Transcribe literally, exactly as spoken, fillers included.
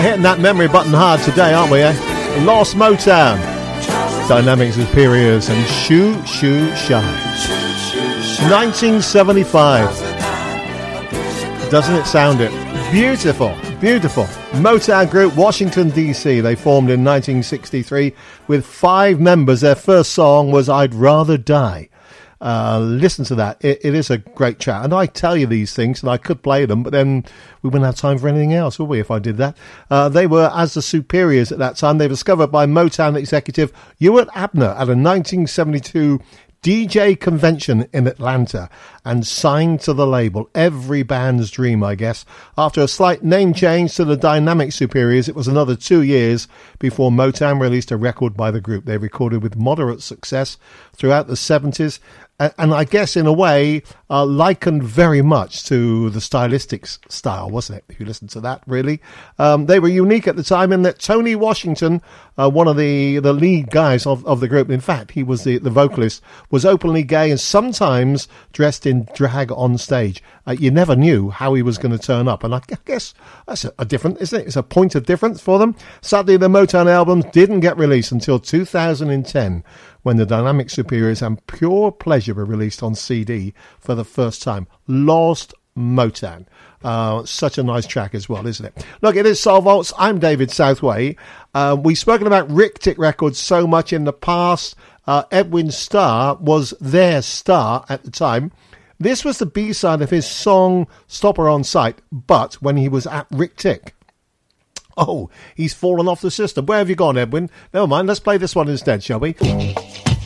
Hitting that memory button hard today, aren't we, eh? Lost Motown, Dynamic Superiors and Shoo Shoo Shine. nineteen seventy-five. Doesn't it sound it? Beautiful, beautiful. Motown Group, Washington, D C. They formed in nineteen sixty-three with five members. Their first song was I'd Rather Die. Uh, listen to that. It, it is a great chat. And I tell you these things, and I could play them, but then we wouldn't have time for anything else, would we, if I did that? Uh, they were as the Superiors at that time. They were discovered by Motown executive Ewart Abner at a nineteen seventy-two D J convention in Atlanta and signed to the label. Every band's dream, I guess. After a slight name change to the Dynamic Superiors, it was another two years before Motown released a record by the group. They recorded with moderate success throughout the seventies. And I guess, in a way, uh, likened very much to the stylistic style, wasn't it? If you listen to that, really. Um, they were unique at the time in that Tony Washington, uh, one of the, the lead guys of, of the group, in fact, he was the, the vocalist, was openly gay and sometimes dressed in drag on stage. Uh, you never knew how he was going to turn up. And I guess that's a, a different, isn't it? It's a point of difference for them. Sadly, the Motown albums didn't get released until two thousand ten. When the Dynamic Superiors and Pure Pleasure were released on C D for the first time. Lost Motown. Uh, such a nice track as well, isn't it? Look, it is Soul Vaults. I'm David Southway. Uh, we've spoken about Rick Tick Records so much in the past. Uh, Edwin Starr was their star at the time. This was the B-side of his song Stopper on Sight, but when he was at Rick Tick. Oh, he's fallen off the system. Where have you gone, Edwin? Never mind, let's play this one instead, shall we?